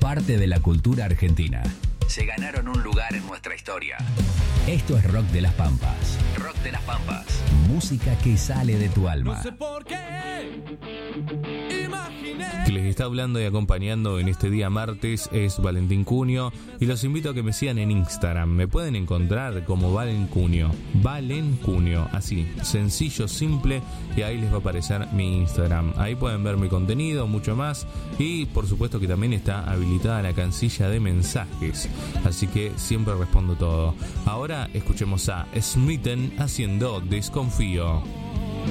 parte de la cultura argentina. Se ganaron un lugar en nuestra historia. Esto es Rock de las Pampas. Rock de las Pampas. Música que sale de tu alma. No sé por qué imaginé. Que les está hablando y acompañando en este día martes es Valentín Cunio y los invito a que me sigan en Instagram. Me pueden encontrar como Valen Cunio. Valen Cunio, así, sencillo, simple, y ahí les va a aparecer mi Instagram. Ahí pueden ver mi contenido, mucho más, y por supuesto que también está habilitada la cancilla de mensajes, así que siempre respondo todo. Ahora escuchemos a Smithen haciendo Desconfío.